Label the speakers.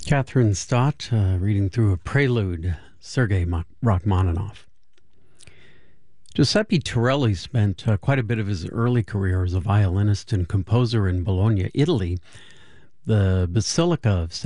Speaker 1: Catherine Stott reading through a prelude, Sergei Rachmaninoff. Giuseppe Torelli spent quite a bit of his early career as a violinist and composer in Bologna, Italy. The Basilica of